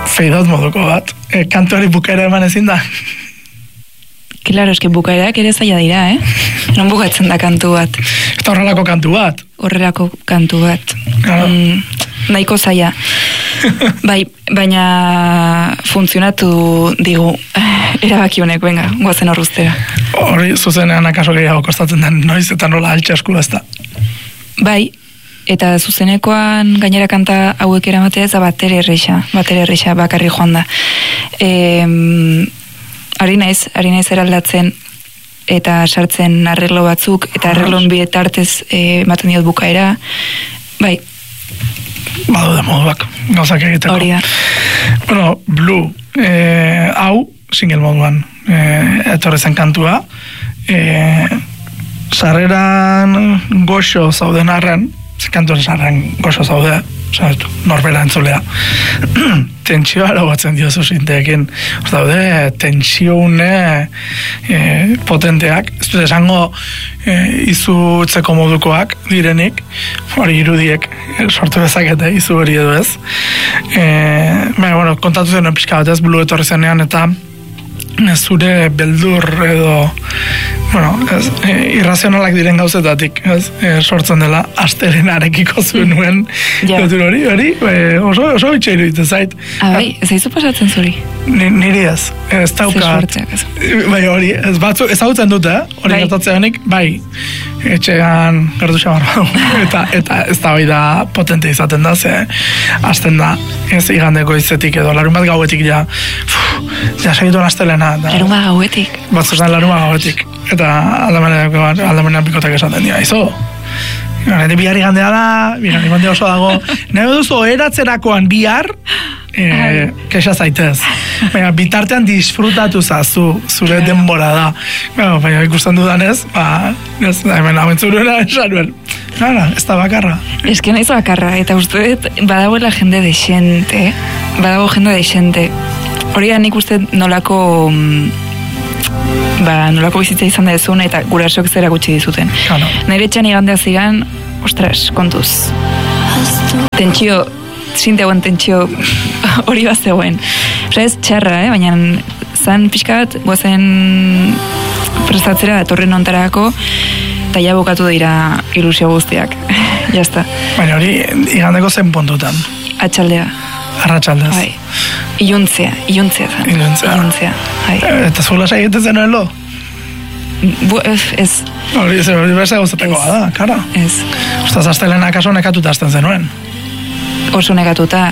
feidot moduko bat. Kantuari bukaera eman ezin da. Claro, eske bukaerak ere zaila dira, Non bukatzen da kantu bat. Eta horrelako kantu bat. Horrelako kantu bat. Claro. Nahiko zaila. Bai, baina funtzionatu digu erabaki honek, venga, goazen horruztera. Hori zuzenean akaso gehiago kostatzen den noiz eta nola altxasku ez da. Bai, eta zuzenekoan gainera kanta hauek eramatea ez da batere erreixa bakarri joan da. Ari naiz eraldatzen eta sartzen arreglo batzuk, eta arreglon bietartez ematen diot bukaera, bai. Badu da moduak, gauzak egiteko. Hori da. Bueno, Blue, hau, single moduan, etorri zen kantua, sarreran goxo zauden arren, kantuan sarreran goxo zaude, norbera entzulea. Tentsioa erabatzen diozu zinteekin. Daude, tentsione potenteak. Ez dut esango izutzeko modukoak direnik, hori irudiek sortu bezakete izu hori edo ez. Bueno, kontatu zen pixka bat ez, Blue etorri zenean, eta zure beldur edo irrazionalak diren gauzetatik sortzen dela astelenarekiko zuen nuen hori oso bitxe iruditzen zait. Bai, ez aizu pasatzen zuri? Niri ez daukat. Bai, hori, ezagutzen dute, hori gertatzeanik, bai, etxean gertu xabarra eta ez da hori da potente izaten da, ze hasten da, ez igandeko izetik edo larun bat gauetik ja segituen astelena. Larun bat gauetik? Batzuzan larun bat gauetik. Eta aldamenean pikotak esaten dira, izo. Bihar igandea da, bihar igandea oso dago. Nahi duzu, eratzerakoan bihar, kexa zaitez. Baina, bitartean disfrutatu zazu, zure denbora da. Baina, ikusten dudanez, hemen abentzuruna esanuen. Ez da bakarra. Ez que naiz bakarra, eta uste badagoela jende deixente. Badago jende deixente. Hori da nik uste nolako bizitza izan da ezun eta gurasoak zera gutxi dizuten. Nire etxan igandea zigan, ostras, kontuz. Zintegoen tentsio hori bat zegoen. Osa ez txarra, baina zan pixka bat, goazen prestatzera datorren ontarako, eta ja bukatu dira ilusio guztiak. Jazta. Baina hori igandeko zen puntutan? Atxaldea. Arratxaldez. Bai. Iluntzea zen. Eta zuela egiten zenuen lo? Ez. Hori beste gauzateko da, kara. Ez. Ostaz, astelena kaso nekatuta azten zenuen? Oso nekatuta,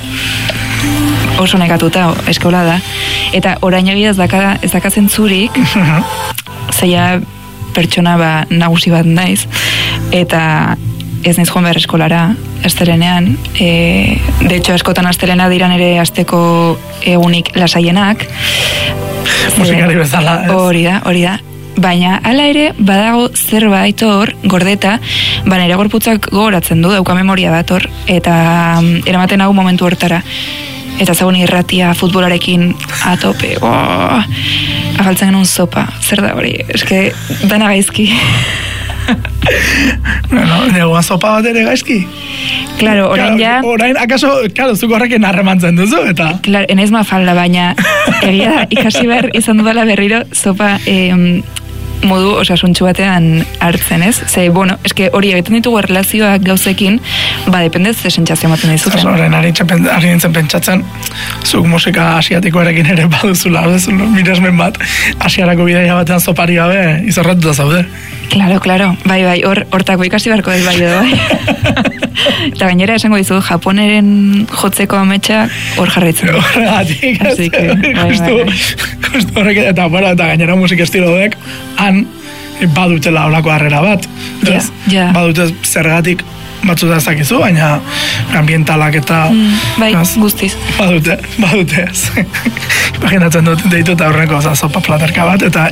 eskola da. Eta orain egia ez dakatzen zurik, zeia pertsona nagusi bat naiz, eta ez naiz joan behar eskolara, astelenean. De hecho, askotan astelena diran ere asteko egunik lasaienak. Musikari bezala. Hori da. Baina, hala ere, badago zerbait hor, gordeta, nire gorputzak gogoratzen du, dauka memoria bat hor, eta eramaten hau momentu hortara. Eta zegoen irratia futbolarekin atope, afaltzen genuen sopa, zer da hori, eske dana gaizki. Neguan sopa bat ere gaizki? Claro, orain ja... Orain, akaso, zuko horrekin harremantzen duzu, eta... Claro, enaiz mafalda, baina egia da, ikasi behar izan dudala berriro sopa modu osasuntxu batean hartzen, ez? Ze, eske hori egiten ditugu erlazioak gauzekin, dependez ze sentsazio ematen dizuten. Horren, ari nintzen pentsatzen, zuk musika asiatikoarekin ere baduzula, miresmen bat, asiarako bidaia batean sopari gabe, izorratuta zaude. Claro, bai, hortako ikasi beharko bai edo, bai. Eta gainera esango dizu, japoneren jotzeko ametsa hor jarraitzen. Horregatik, justu horrek, eta gainera musik estilo dek, han badutela olako harrera bat. Badute zergatik batzuta ezakizu, baina ambientalak eta... Bai, guztiz. Badute. Imaginatzen dut, deitu eta horreko sopa platerka bat, eta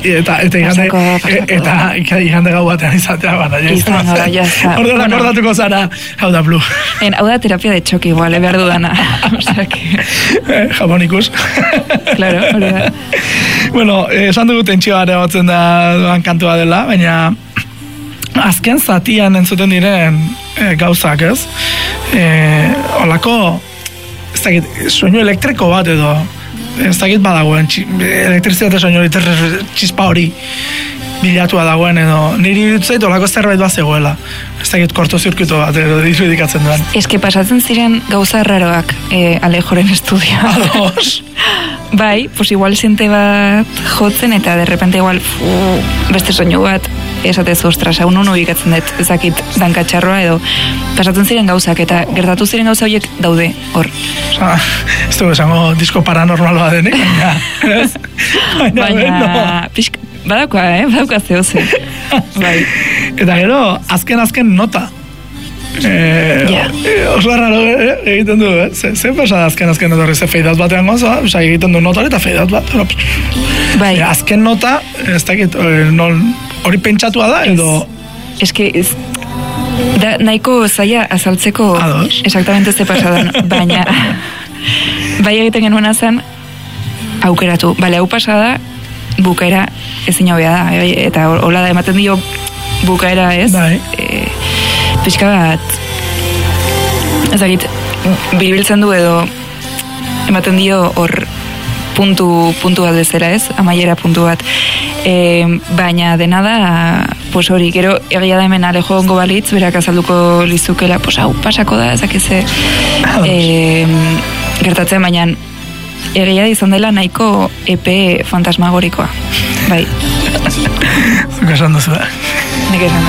igande gau batean izatea, Ordatuko zara, hau da Blue. Hau da terapia de txok igual, behar dudana. Japonikus. Claro, hori da. Bueno, esan dugu tentsioa ere batzen da doan kantua dela, baina azken zatian entzuten diren gauzak, ez? Olako ez dakit, soinu elektriko bat edo, ez dakit badagoen, elektrizitate soinu txispa hori bilatua dagoen edo, niri irutzait olako zerbait bat zegoela. Ez dakit kortozirkuito bat edo dirudikatzen duen. Eske pasatzen ziren gauza raroak Alejoren estudioa. Ados. Bai, pues igual siente bat jotzen eta de repente igual beste soinu bat esatezu, ostras, hau nun ubikatzen dut, ezakit dankatxarroa edo pasatzen ziren gauzak eta gertatu ziren gauza horiek daude hor. Osa, ez dugu esango disko paranormaloa denik, baina badauka zehoze. Bai. Eta gero, azken nota. Oso raro egiten du, ze pasa azken nota hori, ze fade out batean goza, egiten du nota hori eta fade out bat. Bai. Azken nota, ez dakit, hori pentsatua da, edo... Eske, da nahiko zaila azaltzeko exactamente ze pasadan, baina bai egiten genuena zen aukeratu. Bale, hau pasada, bukaera ezin hobea da, eta hola da ematen dio bukaera ez, pixka bat ezagit, biribiltzen du edo ematen dio hor puntu bat bezera ez, amaiera puntu bat, baina dena da pues hori, gero egia da hemen Alejo ongo balitz, berak azalduko lizukela, pues hau pasako da, ezakize gertatzen, baina egia izan dela nahiko EP fantasmagorikoa. Bai. Zuk esan duzu da. Nik esan